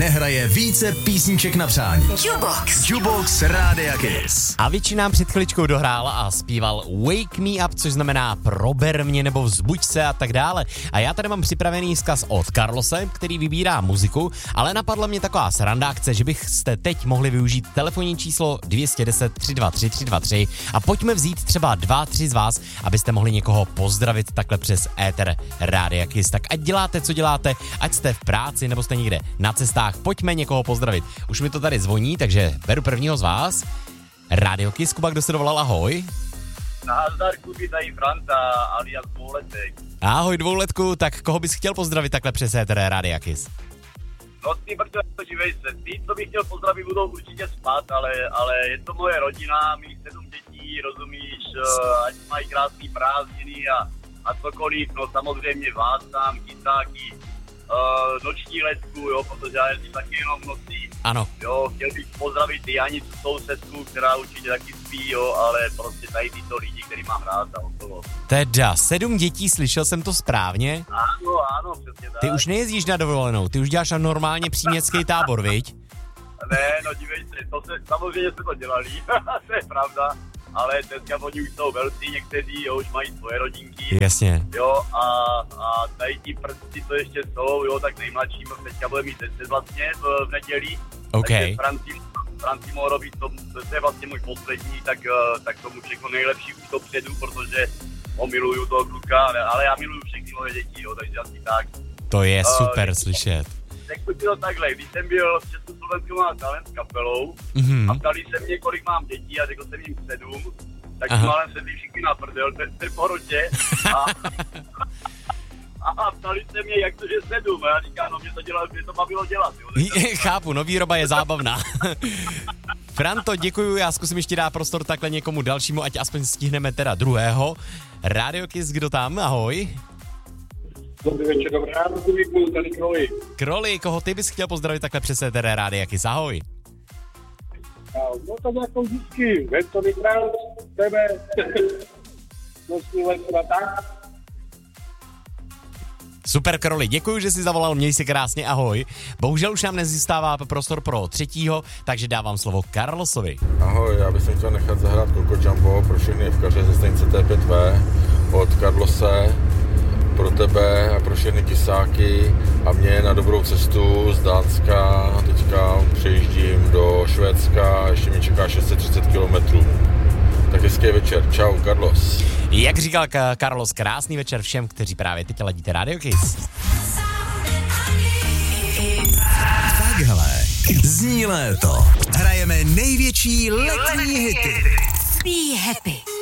nehraje více písniček na přání. Jukebox Rádia Kiss. Avicii nám před chviličkou dohrál a zpíval Wake Me Up, což znamená prober mě nebo vzbuď se a tak dále. A já tady mám připravený vzkaz od Carlose, který vybírá muziku, ale napadla mě taková sranda akce, že byste teď mohli využít telefonní číslo 210 323 323 a pojďme vzít třeba 2-3 z vás, abyste mohli někoho pozdravit takhle přes éter Rádia Kiss. Tak ať děláte, co děláte, ať jste v práci nebo jste někde na cestách, pojďme někoho pozdravit. Už mi to tady zvoní, takže beru prvního z vás. Rádio Kiss, Kuba, kdo se dovolal, ahoj. Nazdar, Kubi, tady Franta, alias Dvouletek. Ahoj Dvouletku, tak koho bys chtěl pozdravit takhle přes éter Rádia Kiss? No ty, protože živej se. Ty, co bych chtěl pozdravit, budou určitě spát, ale je to moje rodina, mých 7 dětí, rozumíš, ať mají krásný prázdniny a cokoliv, no samozřejmě vás tam, chytáky, noční letku, jo, protože já jezdím taky jenom v noci. Ano. Jo, chtěl bych pozdravit Janicu, sousedku, která určitě taky spí, jo, ale prostě tady tyto lidi, který mám rád a okolo. Teda 7 dětí, slyšel jsem to správně? Ano, přesně tak. Ty už nejezdíš na dovolenou, ty už děláš normálně příměstský tábor, viď? Ne, no dívej se, samozřejmě jsme to dělali, to je pravda, ale dneska oni už jsou velcí, někteří, jo, už mají svoje rodinky. Jasně. Jo, a tady ti prsty, co ještě jsou, jo, tak nejmladší teďka bude mít 10 vlastně v neděli. OK. Takže Franci mohl robit, to je vlastně můj poslední, tak tomu všechno nejlepší už dopředu, protože ho miluju toho kluka, ale já miluju všechny moje děti, jo, takže asi tak. To je super slyšet. Řeknu ti to takhle, když jsem byl v Československu na talent s kapelou a ptali se mě, kolik mám dětí a řekl jsem jim 7, tak málem sedli všichni na prdel, v porodě a ptali se mě, jak to, že 7 a já říkám, no mě to bavilo dělat. Jo, Chápu, no výroba je zábavná. Franto, děkuju, já zkusím ještě dát prostor takhle někomu dalšímu, ať aspoň stihneme teda druhého. Radio Kiss, kdo tam, ahoj. Dobrý večer, dobrý ráno, Kubíku, tady Kroli. Kroli, koho ty bys chtěl pozdravit takhle přes éter Rádia Kiss, ahoj. No tak jako vždycky, Ventony Král, tebe, noční letku a tak. Super Kroli, děkuji, že jsi zavolal, měj si krásně, ahoj. Bohužel už nám nezůstává prostor pro třetího, takže dávám slovo Carlosovi. Ahoj, já bych chtěl nechat zahrát Coco Jumbo pro všechny vkaře ze stanice T5V od Carlose, pro tebe a pro všechny kisáky a mě na dobrou cestu z Dánska. Teďka přejíždím do Švédska, ještě mě čeká 630 km. Tak hezký večer, čau, Carlos. Jak říkal Carlos, krásný večer všem, kteří právě teď ladíte Radio Kiss. Takhle zní léto. Hrajeme největší letní hity. Be happy.